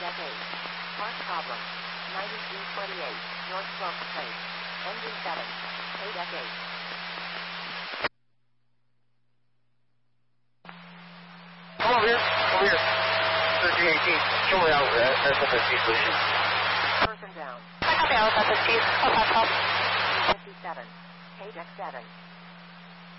8. Part problem. 9328, North 12th Place. Engine 7. Paid F8. Come over here. Over here. 1318. Show me out at SFSC, please. Person down. I copy out SFSC. I'll pass help. 57. Paid X7.